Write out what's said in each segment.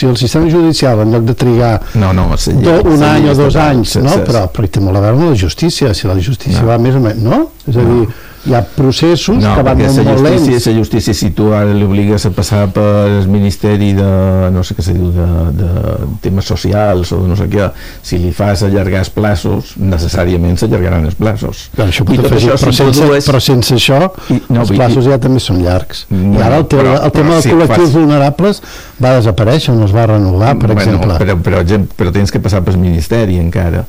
Si el sistema judicial, en lloc de trigar un any o 2 anys, però hi té molt a veure amb la justícia, si la justícia va més o menys, no? És a dir, hi ha processos que van molt lents. La justícia, si tu ara l'obligues a passar pel Ministeri de, no sé què se diu, de temes socials o no sé què, si li fas allargar els plaços, necessàriament s'allargaran els plaços. Però sense això, els plaços ja també són llargs. I ara el tema dels col·lectius vulnerables va desaparèixer, no es va renovar, per exemple. Però tens que passar pel Ministeri encara.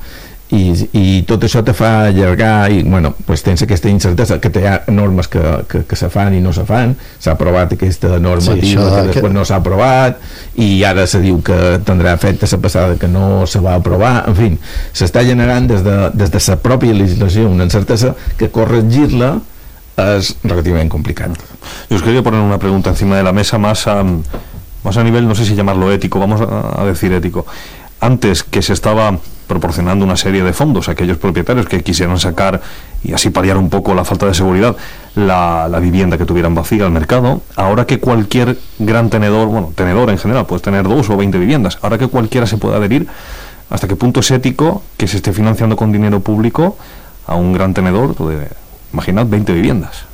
I tot això te fa allargar i tens aquesta incertesa que hi ha normes que se fan i no se fan. S'ha aprovat aquesta normativa que després no s'ha aprovat i ara se diu que tindrà efecte la passada que no se va aprovar. En fi, s'està generant des de la pròpia legislació una incertesa que corregir-la es relativamente complicado. Yo os quería poner una pregunta encima de la mesa más a nivel, no sé si llamarlo ético, vamos a decir ético. Antes que se estaba proporcionando una serie de fondos a aquellos propietarios que quisieran sacar y así paliar un poco la falta de seguridad la vivienda que tuvieran vacía al mercado, ahora que cualquier gran tenedor en general, puedes tener 2 o 20 viviendas, ahora que cualquiera se puede adherir, ¿hasta qué punto es ético que se esté financiando con dinero público a un gran tenedor de, imaginad, 20 viviendas?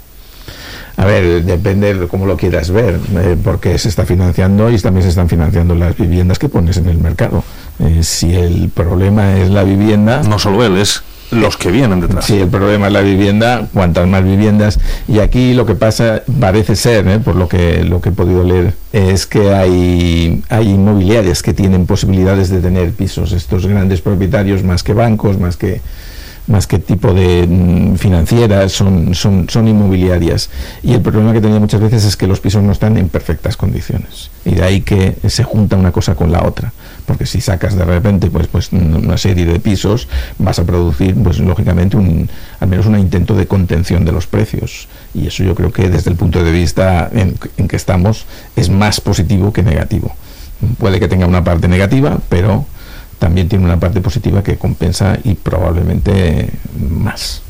A ver, depende de cómo lo quieras ver, porque se está financiando y también se están financiando las viviendas que pones en el mercado. Si el problema es la vivienda... No solo él, es los que vienen detrás. Si el problema es la vivienda, cuantas más viviendas... Y aquí lo que pasa, parece ser, por lo que he podido leer, es que hay inmobiliarias que tienen posibilidades de tener pisos. Estos grandes propietarios, más que bancos, más que tipo de financieras, son inmobiliarias, y el problema que tenía muchas veces es que los pisos no están en perfectas condiciones, y de ahí que se junta una cosa con la otra, porque si sacas de repente pues una serie de pisos, vas a producir pues lógicamente al menos un intento de contención de los precios, y eso yo creo que desde el punto de vista en que estamos es más positivo que negativo. Puede que tenga una parte negativa, pero también tiene una parte positiva que compensa i probablemente más.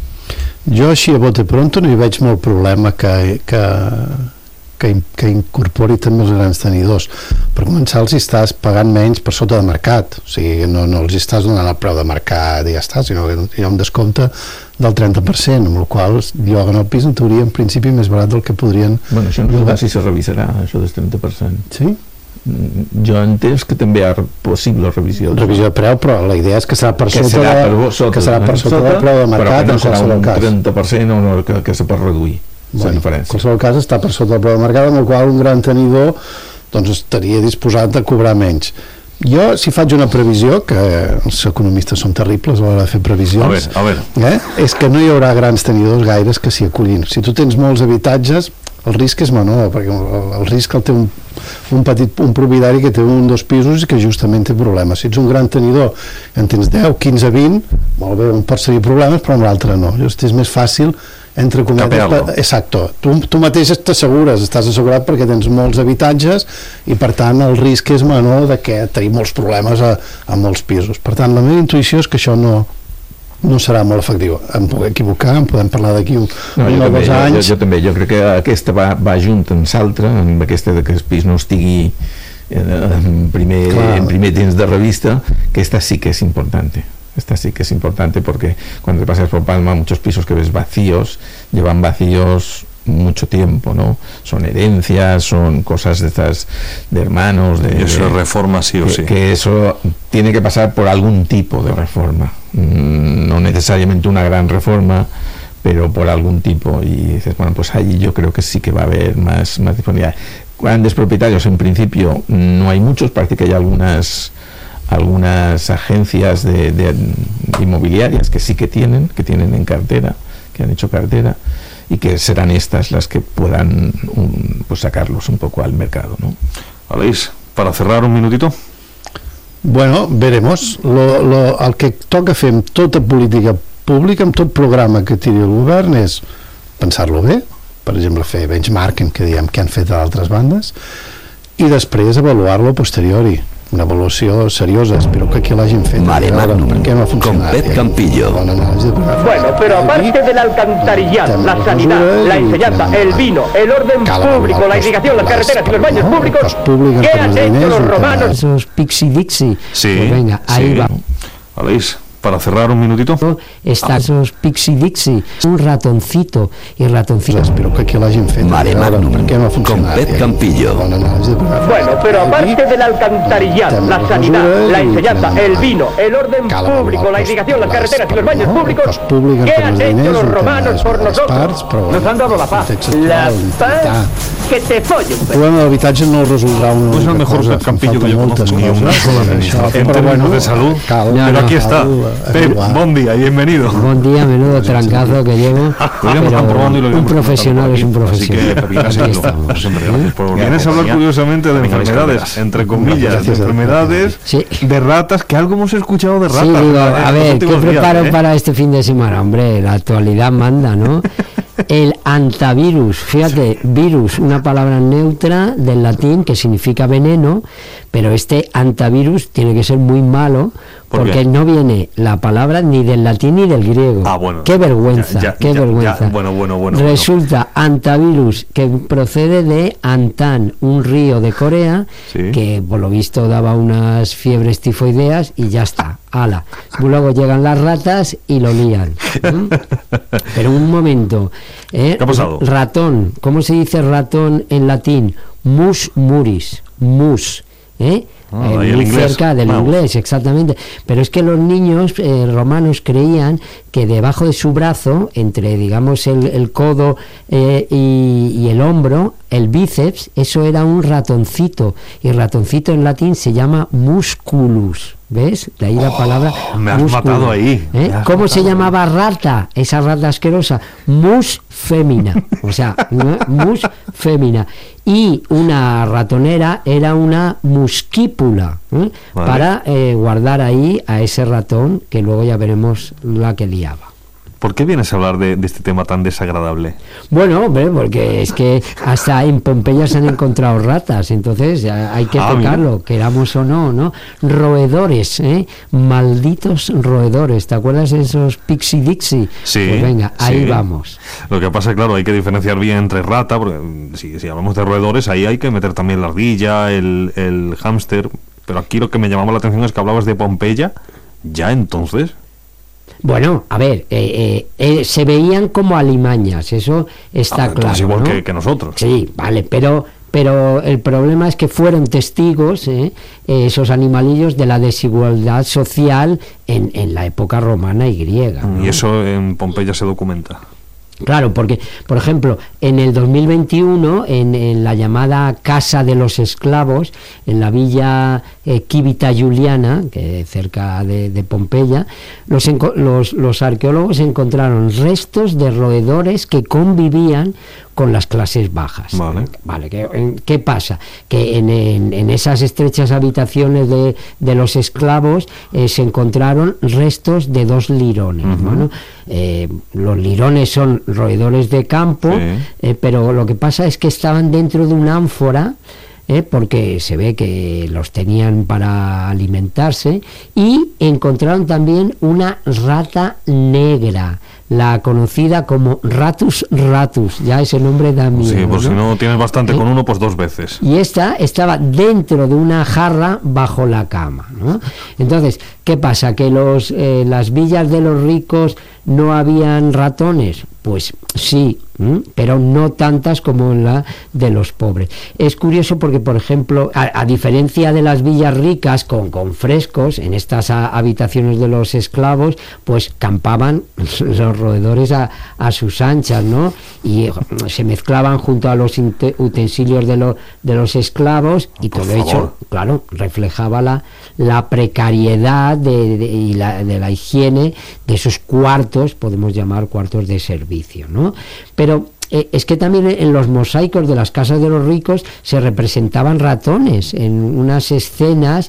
Jo així a bote pronto no hi veig molt problema que incorpori també els grans tenidors. Per començar, els estàs pagant menys per sota de mercat, o sigui, no els estàs donant el preu de mercat i ja està, sinó que hi ha un descompte del 30%, amb el qual lloguen el pis en teoria en principi més barat del que podrien... Bueno, això no sé si se revisarà, això del 30%. Sí? Jo entenc que també hi ha possible revisió de preu, però la idea és que serà per sota del preu de mercat, però que no serà un 30% o no, que se pot reduir la diferència. En qualsevol cas està per sota del preu de mercat, amb el qual un gran tenidor doncs estaria disposat a cobrar menys. Jo, si faig una previsió, que els economistes són terribles a l'hora de fer previsions, és que no hi haurà grans tenidors gaires que s'hi acullin. Si tu tens molts habitatges, el risc és menor, perquè el risc el té un propietari que té 1 o 2 pisos i que justament té problemes. Si ets un gran tenidor en tens 10, 15, 20, molt bé, un pot seguir problemes, però amb l'altre no. Llavors és més fàcil, entre cometes, exacto, tu mateix t'assegures, estàs assegurat perquè tens molts habitatges i per tant el risc és menor de que tenir molts problemes a molts pisos. Per tant, la meva intuïció és que això no serà molt efectiu. Em puc equivocar, en podem parlar d'aquí un o 2 anys. Jo també, jo crec que aquesta va junt amb l'altra, amb aquesta que el pis no estigui en primer temps de revista, que esta sí que es importante. Esta sí que es importante porque cuando te pasas por Palma, muchos pisos que ves vacíos, llevan vacíos mucho tiempo, ¿no? Son herencias, son cosas de estas de hermanos, y eso es reforma sí o sí. Que eso tiene que pasar por algún tipo de reforma, no necesariamente una gran reforma, pero por algún tipo, y dices, bueno, pues allí yo creo que sí que va a haber más disponibilidad. Grandes propietarios en principio no hay muchos, parece que hay algunas agencias de inmobiliarias que sí que tienen en cartera, que han hecho cartera, y que serán estas las que puedan pues sacarlos un poco al mercado, ¿no? Aleix, para cerrar un minutito. Bueno, veremos. El que toca fer amb tota política pública, amb tot programa que tiri el govern, és pensar-lo bé, per exemple fer benchmarking, que diem que han fet a altres bandes, i després avaluar-lo a posteriori. una avaluació seriosa, espero que aquí l'hagin fet. Mare Magnum, perquè no ha funcionat. con Pep Campillo. Bueno, pero aparte del alcantarillado, la sanidad, la enseñanza, el vino, el orden público, la irrigación, las carreteras y los baños públicos, ¿qué han hecho los romanos? Esos Pixie Dixie. Sí, pues venga, ahí va. Aleix, para cerrar un minutito. Está esos Pixie Dixie, un ratoncito y ratoncito. Espero que aquí l'hagin fet. Mare Magnum, perquè no ha funcionat. con Pep Campillo. Bueno, pero aparte del alcantarillado, la sanidad, la enseñanza, el vino, el orden público, la irrigación, las carreteras y los baños públicos, ¿qué han hecho los romanos por nosotros? Nos han dado la paz. La paz que te follen. El problema de l'habitatge no el resoldrà una Pues el mejor Pep Campillo que yo conozco, en términos de salud, pero aquí está. Pep, buen día y bienvenido. Buen día, menudo trancazo que llevo. Un profesional es un profesional. Así que, vienes a hablar curiosamente de enfermedades, entre comillas, de enfermedades, de ratas, que algo hemos escuchado de ratas. Sí, digo, a ver, ¿qué preparo para este fin de semana? Hombre, la actualidad manda, ¿no? El antivirus, fíjate, virus, una palabra neutra del latín que significa veneno, pero este antivirus tiene que ser muy malo porque no viene la palabra ni del latín ni del griego. Bueno. Qué vergüenza, qué vergüenza. Bueno. Resulta antivirus que procede de Antan, un río de Corea, que por lo visto daba unas fiebres tifoideas y ya está, ala. Luego llegan las ratas y lo lían. Pero un momento, ¿qué ha pasado? Ratón, ¿cómo se dice ratón en latín? Mus muris, mus, muy cerca del inglés, exactamente. Pero es que los niños romanos creían que debajo de su brazo, entre digamos el codo y el hombro, el bíceps, eso era un ratoncito, y ratoncito en latín se llama musculus. ¿Ves? De ahí la palabra me has matado ahí. ¿Cómo se llamaba rata? Esa rata asquerosa. Mus fémina. O sea, mus fémina. Y una ratonera era una muscípula, para guardar ahí a ese ratón, que luego ya veremos la que liaba. ¿Por qué vienes a hablar de este tema tan desagradable? Bueno, hombre, porque es que hasta en Pompeya se han encontrado ratas, entonces hay que tocarlo, queramos o no, ¿no? Roedores, malditos roedores, ¿te acuerdas de esos Pixie Dixie? Sí. Pues venga, ahí vamos. Lo que pasa es, claro, hay que diferenciar bien entre rata, porque si hablamos de roedores, ahí hay que meter también la ardilla, el hámster, pero aquí lo que me llamaba la atención es que hablabas de Pompeya, ¿ya entonces? Bueno, a ver, se veían como alimañas, eso está claro. Es igual, ¿no? que nosotros. Sí, vale, pero el problema es que fueron testigos, esos animalillos, de la desigualdad social en la época romana y griega, ¿no? Y eso en Pompeya se documenta. Claro, porque, por ejemplo, en el 2021, en la llamada Casa de los Esclavos, en la villa Civita Juliana, que cerca de Pompeya, los arqueólogos encontraron restos de roedores que convivían con las clases bajas. Vale. ¿Qué pasa? Que en esas estrechas habitaciones de los esclavos se encontraron restos de 2 lirones. Bueno, los lirones son roedores de campo, pero lo que pasa es que estaban dentro de una ánfora, porque se ve que los tenían para alimentarse, y encontraron también una rata negra, la conocida como Ratus ratus, ya ese nombre da miedo. Sí, pues ¿no? Si no tienes bastante con uno, pues 2 veces. Y esta estaba dentro de una jarra bajo la cama, ¿no? Entonces, ¿qué pasa? ¿Que las villas de los ricos no habían ratones? Pues sí, pero no tantas como en la de los pobres. Es curioso porque, por ejemplo, a diferencia de las villas ricas con frescos, en estas habitaciones de los esclavos, pues campaban los roedores a sus anchas, ¿no? Y se mezclaban junto a los utensilios de los esclavos, y todo hecho, claro, reflejaba la precariedad de la higiene de esos cuartos, podemos llamar cuartos de servicio, ¿no? Pero es que también en los mosaicos de las casas de los ricos se representaban ratones en unas escenas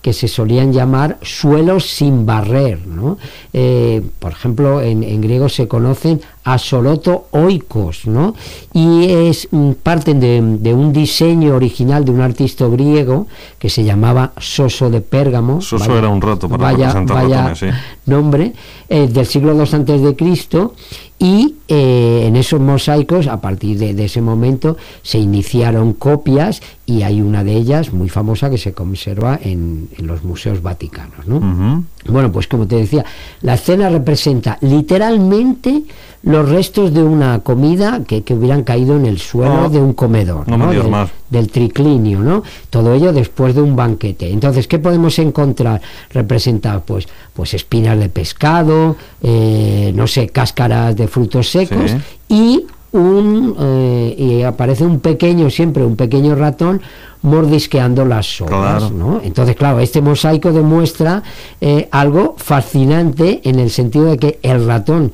que se solían llamar suelos sin barrer, ¿no? Por ejemplo, en griego se conocen asoloto oikos, ¿no? Y parten de un diseño original de un artista griego que se llamaba Soso de Pérgamo. Soso era un rato para representar ratones, sí. Nombre, del siglo II antes de Cristo, y en esos mosaicos, a partir de ese momento, se iniciaron copias, y hay una de ellas muy famosa que se conserva en los museos vaticanos, ¿no? Uh-huh. Bueno, pues como te decía, la escena representa literalmente los restos de una comida que hubieran caído en el suelo de un comedor, ¿no? Del triclinio, ¿no? Todo ello después de un banquete. Entonces, ¿qué podemos encontrar representado? Pues espinas de pescado, no sé, cáscaras de frutos secos, sí. Y aparece siempre un pequeño ratón mordisqueando las sogas, claro. ¿no? Entonces, claro, este mosaico demuestra algo fascinante, en el sentido de que el ratón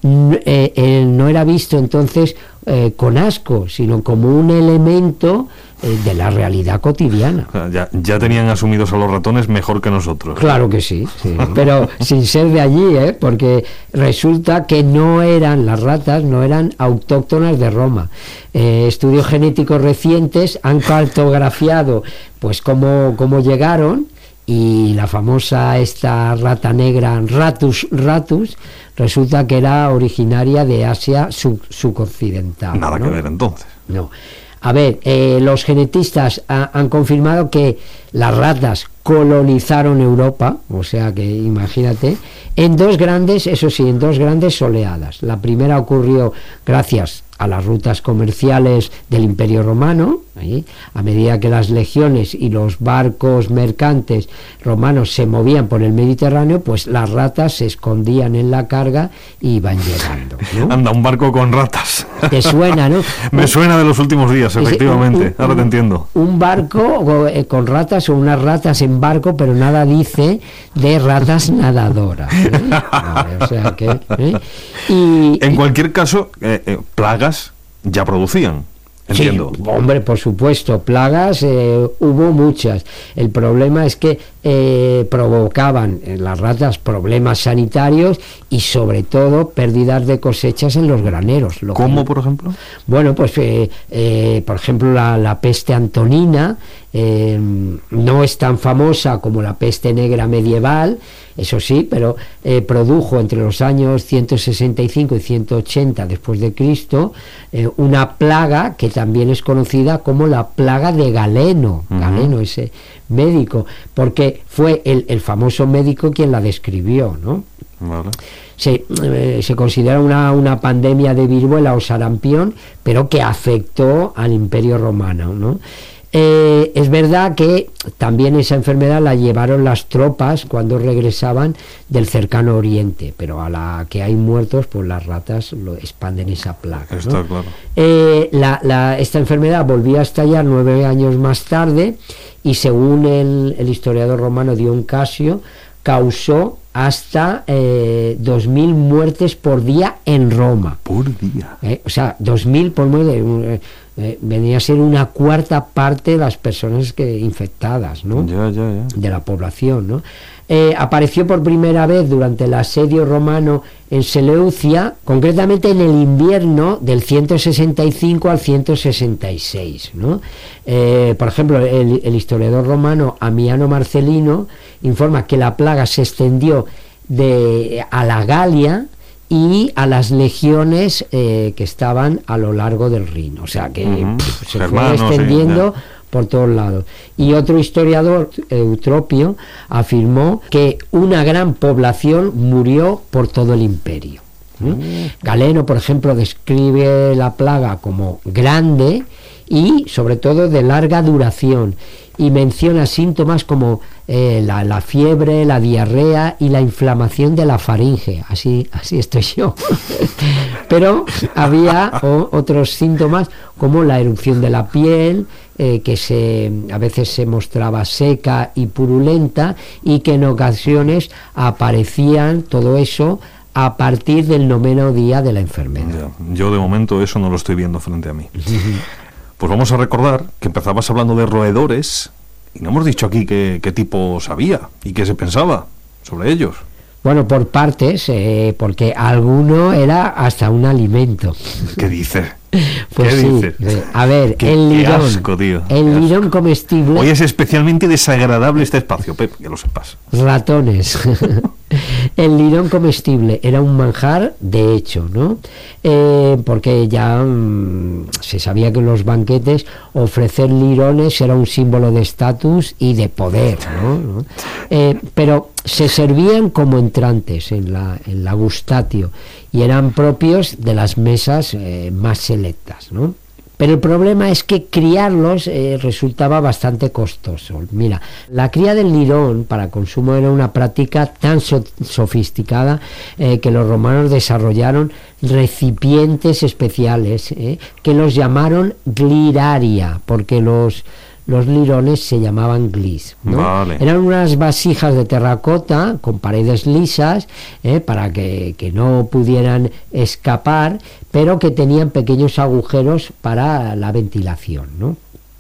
no era visto entonces con asco, sino como un elemento de la realidad cotidiana. Ya tenían asumidos a los ratones mejor que nosotros. Claro que sí. Pero sin ser de allí, porque resulta que las ratas no eran autóctonas de Roma. Estudios genéticos recientes han cartografiado pues cómo llegaron, y la famosa esta rata negra Ratus resulta que era originaria de Asia suboccidental. Nada, ¿no? Que ver entonces. No. A ver, los genetistas han confirmado que las ratas colonizaron Europa, o sea que imagínate, en dos grandes oleadas. La primera ocurrió gracias a las rutas comerciales del Imperio Romano. A medida que las legiones y los barcos mercantes romanos se movían por el Mediterráneo, pues las ratas se escondían en la carga y iban llegando, ¿no? Anda, un barco con ratas. ¿Te suena, no? Me suena de los últimos días, efectivamente. Ahora te entiendo. Un barco con ratas, o unas ratas en barco, pero nada dice de ratas nadadoras, Vale, o sea que, en cualquier caso, plagas ya producían. Entiendo. Sí, hombre, por supuesto, plagas hubo muchas. El problema es que provocaban las ratas problemas sanitarios y sobre todo pérdidas de cosechas en los graneros. ¿Cómo, por ejemplo? Bueno, pues por ejemplo la peste antonina no es tan famosa como la peste negra medieval, eso sí, pero produjo entre los años 165 y 180 después de Cristo una plaga que también es conocida como la plaga de Galeno. Uh-huh. Galeno, ese médico, porque fue el famoso médico quien la describió, ¿no? Vale. Se considera una pandemia de viruela o sarampión, pero que afectó al Imperio Romano, ¿no? Es verdad que también esa enfermedad la llevaron las tropas cuando regresaban del cercano oriente, pero a la que hay muertos, pues las ratas expanden esa plaga, ¿no? Está claro. Esta enfermedad volvió a estallar 9 años más tarde, y según el historiador romano Dion Casio, causó hasta 2.000 muertes por día en Roma. ¿Por día? O sea, 2.000 por muerte. Venía a ser una cuarta parte de las personas infectadas, ¿no? Ya. De la población, ¿no? Apareció por primera vez durante el asedio romano en Seleucia, concretamente en el invierno del 165 al 166, ¿no? Por ejemplo, el historiador romano Amiano Marcelino informa que la plaga se extendió a la Galia y a las legiones que estaban a lo largo del Rin, o sea que se fue extendiendo por todos lados. Y otro historiador, Eutropio, afirmó que una gran población murió por todo el imperio. Galeno, por ejemplo, describe la plaga como grande y sobre todo de larga duración, y menciona síntomas como la fiebre, la diarrea y la inflamación de la faringe. Así estoy yo. Pero había otros síntomas como la erupción de la piel, que a veces se mostraba seca y purulenta, y que en ocasiones aparecían todo eso a partir del 9º día de la enfermedad. Yo de momento eso no lo estoy viendo frente a mí. Pues vamos a recordar que empezabas hablando de roedores Y no hemos dicho aquí qué tipo sabía y qué se pensaba sobre ellos. Bueno, por partes, porque alguno era hasta un alimento. ¿Qué dices? Pues ¿Qué sí, dices? a ver, el Qué lirón, asco, tío. el lirón comestible. Hoy es especialmente desagradable este espacio, Pep, que lo sepas. Ratones. El lirón comestible era un manjar de hecho, ¿no? Porque ya se sabía que en los banquetes ofrecer lirones era un símbolo de estatus y de poder, ¿no? Pero se servían como entrantes en la gustatio y eran propios de las mesas más selectas, ¿no? Pero el problema es que criarlos resultaba bastante costoso. Mira, la cría del lirón para consumo era una práctica tan sofisticada que los romanos desarrollaron recipientes especiales que los llamaron gliraria, porque los lirones se llamaban glis, ¿no? Vale. Eran unas vasijas de terracota con paredes lisas para que no pudieran escapar, pero que tenían pequeños agujeros para la ventilación, ¿no?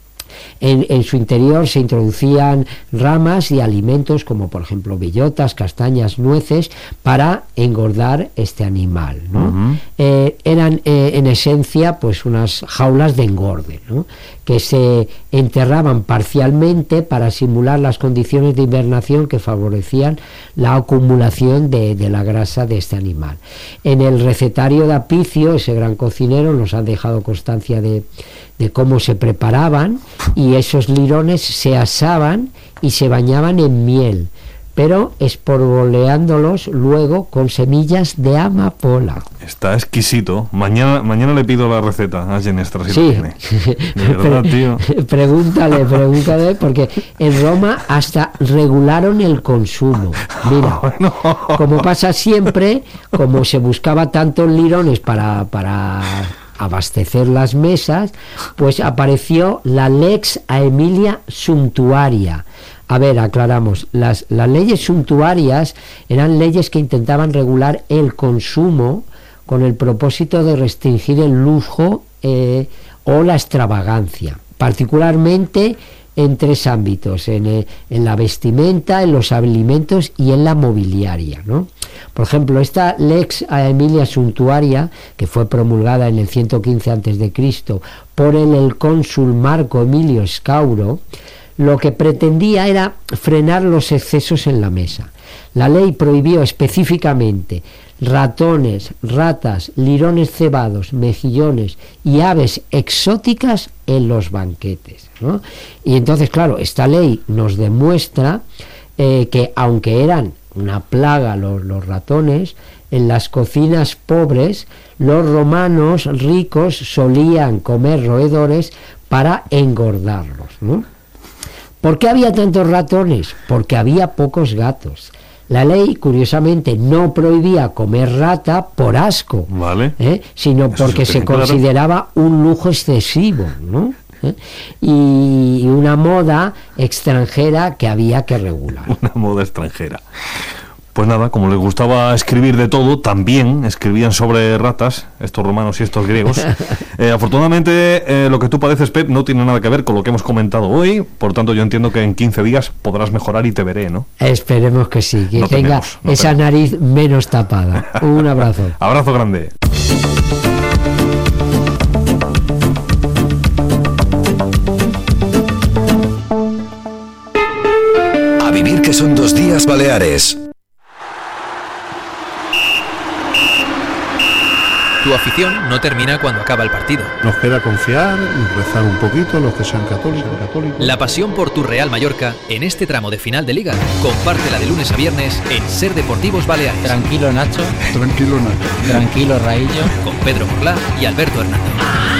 En su interior se introducían ramas y alimentos como por ejemplo bellotas, castañas, nueces para engordar este animal, ¿no? Eran en esencia pues unas jaulas de engorde, ¿no? Que se enterraban parcialmente para simular las condiciones de hibernación que favorecían la acumulación de la grasa de este animal. En el recetario de Apicio, ese gran cocinero, nos ha dejado constancia de cómo se preparaban, y esos lirones se asaban y se bañaban en miel, pero espolvoreándolos luego con semillas de amapola. Está exquisito. Mañana le pido la receta a Genestra si Sí. lo tiene. De verdad, tío. Pregúntale, porque en Roma hasta regularon el consumo. Mira, como pasa siempre, como se buscaba tantos lirones para abastecer las mesas, pues apareció la Lex Aemilia Sumptuaria. A ver, aclaramos, las leyes suntuarias eran leyes que intentaban regular el consumo con el propósito de restringir el lujo o la extravagancia, particularmente en tres ámbitos: en la vestimenta, en los alimentos y en la mobiliaria, ¿no? Por ejemplo, esta Lex Aemilia Sumptuaria, que fue promulgada en el 115 a.C. por el cónsul Marco Emilio Scauro, lo que pretendía era frenar los excesos en la mesa. La ley prohibió específicamente ratones, ratas, lirones cebados, mejillones y aves exóticas en los banquetes, ¿no? Y entonces, claro, esta ley nos demuestra que aunque eran una plaga los ratones, en las cocinas pobres los romanos ricos solían comer roedores para engordarlos, ¿no? ¿Por qué había tantos ratones? Porque había pocos gatos. La ley, curiosamente, no prohibía comer rata por asco, Vale. sino porque se consideraba un lujo excesivo, ¿no? Y una moda extranjera que había que regular. Una moda extranjera. Pues nada, como les gustaba escribir de todo, también escribían sobre ratas, estos romanos y estos griegos. Afortunadamente, lo que tú padeces, Pep, no tiene nada que ver con lo que hemos comentado hoy, por tanto yo entiendo que en 15 días podrás mejorar y te veré, ¿no? Esperemos que sí, que no tenga esa nariz menos tapada. Un abrazo. Abrazo grande. A vivir que son 2 días Baleares. Tu afición no termina cuando acaba el partido. Nos queda confiar y rezar un poquito, los que sean católicos. La pasión por tu Real Mallorca en este tramo de final de Liga. Compártela de lunes a viernes en Ser Deportivos Baleares. Tranquilo Nacho. Tranquilo, Nacho. Tranquilo Raillo. Con Pedro Morlá y Alberto Hernández.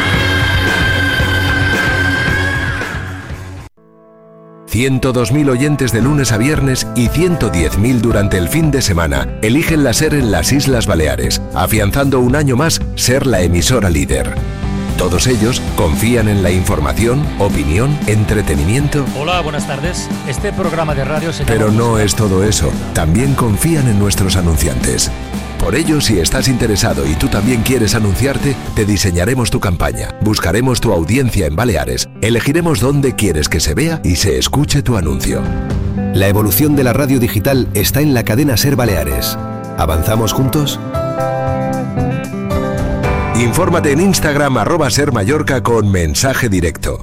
102.000 oyentes de lunes a viernes y 110.000 durante el fin de semana eligen la SER en las Islas Baleares, afianzando un año más ser la emisora líder. Todos ellos confían en la información, opinión, entretenimiento. Hola, buenas tardes. Este programa de radio se llama... Pero no es todo eso. También confían en nuestros anunciantes. Por ello, si estás interesado y tú también quieres anunciarte, te diseñaremos tu campaña, buscaremos tu audiencia en Baleares, elegiremos dónde quieres que se vea y se escuche tu anuncio. La evolución de la radio digital está en la cadena SER Baleares. ¿Avanzamos juntos? Infórmate en Instagram @SerMallorca con mensaje directo.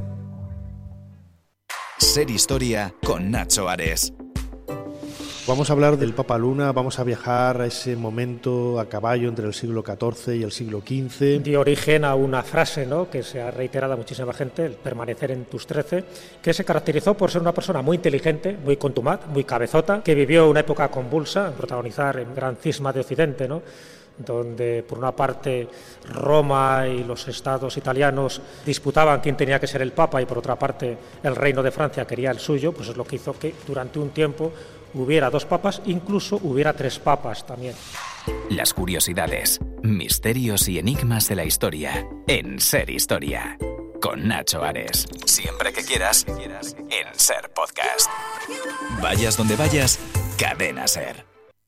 SER Historia con Nacho Ares. Vamos a hablar del Papa Luna, vamos a viajar a ese momento a caballo entre el siglo XIV y el siglo XV. Dio origen a una frase, ¿no?, que se ha reiterado a muchísima gente, el permanecer en tus 13, que se caracterizó por ser una persona muy inteligente, muy contumaz, muy cabezota, que vivió una época convulsa, protagonizar el gran cisma de Occidente, ¿no?, donde por una parte Roma y los estados italianos disputaban quién tenía que ser el Papa y por otra parte el reino de Francia quería el suyo, pues es lo que hizo que durante un tiempo hubiera 2 papas, incluso hubiera 3 papas también. Las curiosidades, misterios y enigmas de la historia en SER Historia con Nacho Ares. Siempre que quieras en SER Podcast. Vayas donde vayas, Cadena SER.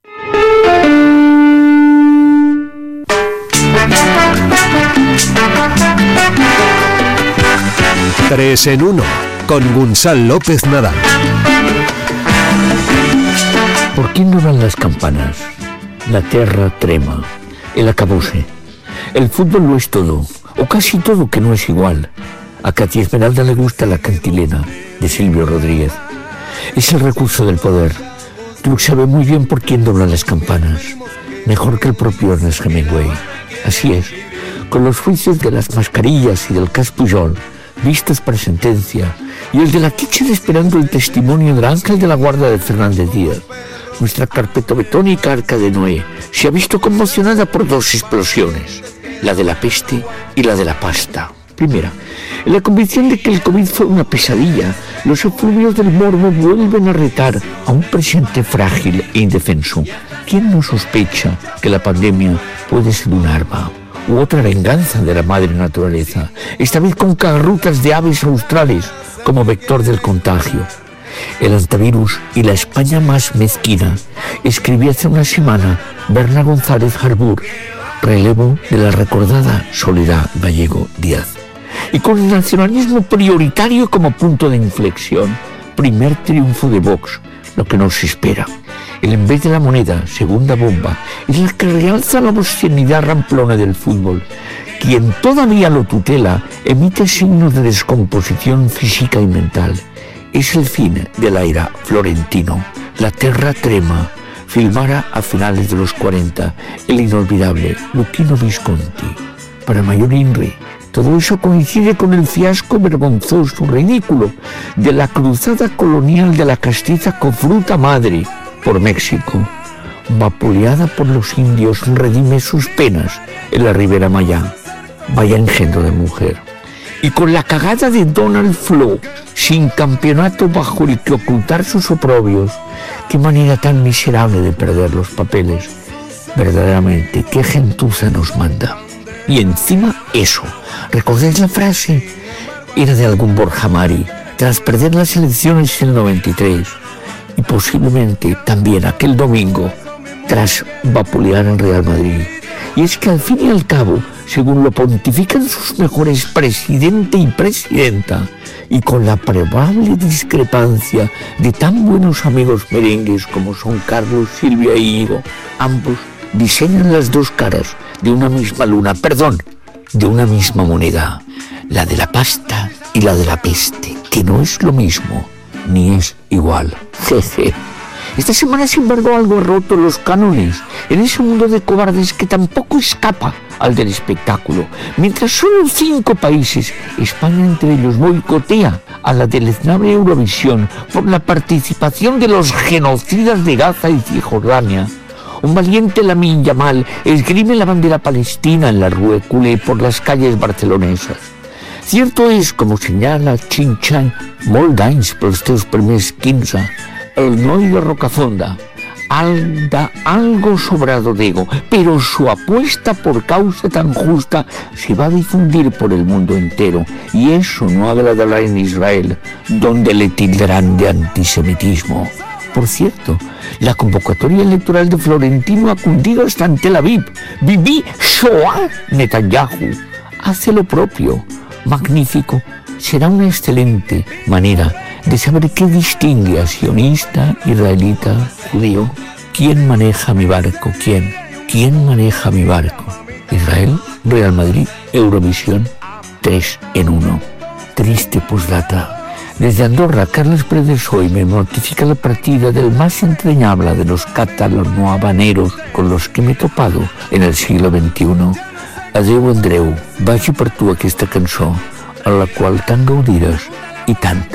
3 en 1 con Gonzalo López Nadal. ¿Por qué no van las campanas? La tierra trema, el acabose. El fútbol lo es todo, o casi todo que no es igual. A Katy Esmeralda le gusta la cantilena de Silvio Rodríguez. Es el recurso del poder. Tú sabes muy bien por quién doblan las campanas. Mejor que el propio Ernest Hemingway. Así es, con los juicios de las mascarillas y del cas Pujol, vistos para sentencia, y el de la Kitchen esperando el testimonio del ángel de la guarda de Fernández Díaz, nuestra carpetobetónica Arca de Noé se ha visto conmocionada por 2 explosiones, la de la peste y la de la pasta. Primera, en la convicción de que el COVID fue una pesadilla, los efluvios del morbo vuelven a retar a un presente frágil e indefenso. ¿Quién no sospecha que la pandemia puede ser un arma u otra venganza de la madre naturaleza, esta vez con cagarrutas de aves australes como vector del contagio? El antivirus y la España más mezquina, escribí hace una semana Berna González Harbour, relevo de la recordada Soledad Gallego Díaz. Y con el nacionalismo prioritario como punto de inflexión, primer triunfo de Vox, lo que nos espera. El en vez de la moneda, segunda bomba, es la que realza la obscenidad ramplona del fútbol. Quien todavía lo tutela emite signos de descomposición física y mental. Es el fin de la era florentino. La terra trema filmara a finales de los 40 el inolvidable Luchino Visconti. Para mayor INRI, todo eso coincide con el fiasco vergonzoso, ridículo, de la cruzada colonial de la castiza cofruta madre por México. Vapuleada por los indios, redime sus penas en la Ribera Maya. Vaya engendro de mujer. Y con la cagada de Donald Flo, sin campeonato bajo el que ocultar sus oprobios, qué manera tan miserable de perder los papeles. Verdaderamente, qué gentuza nos manda. Y encima eso, ¿recordáis la frase? Era de algún Borja Mari, tras perder las elecciones en el 93, y posiblemente también aquel domingo, tras vapulear en Real Madrid. Y es que al fin y al cabo, según lo pontifican sus mejores presidente y presidenta, y con la probable discrepancia de tan buenos amigos merengues como son Carlos, Silvia y Íñigo, ambos diseñan las 2 caras de una misma luna, de una misma moneda, la de la pasta y la de la peste, que no es lo mismo, ni es igual. Jeje. Esta semana, sin embargo, algo ha roto los cánones en ese mundo de cobardes que tampoco escapa al del espectáculo. Mientras solo 5 países, España entre ellos, boicotea a la deleznable Eurovisión por la participación de los genocidas de Gaza y Cisjordania, un valiente Lamine Yamal esgrime la bandera palestina en la Rue Culé por las calles barcelonesas. Cierto és, com senyala Chinchan, molt d'anys pels teus primers 15, el noi de Rocafonda, algo sobrado de ego, pero su apuesta por causa tan justa se va a difundir por el mundo entero, y eso no agradará en Israel, donde le tildarán de antisemitismo. Por cierto, la convocatoria electoral de Florentino ha cundido hasta en Tel Aviv. Bibi Shoah Netanyahu hace lo propio. Magnífico. Será una excelente manera de saber qué distingue a sionista, israelita, judío. ¿Quién maneja mi barco? ¿Quién? ¿Quién maneja mi barco? Israel, Real Madrid, Eurovisión, 3 en 1. Triste postdata. Desde Andorra, Carles Predeshoy me mortifica la partida del más entrañable de los catalano-habaneros con los que me he topado en el siglo XXI. Adeu, Andreu, vagi per tu aquesta cançó, a la qual tant gaudiràs i tant